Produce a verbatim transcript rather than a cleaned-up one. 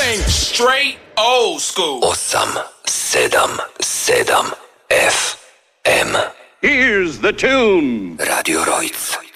came straight old school. osam sedam sedam F M. Here's the tune. Radio Rojc.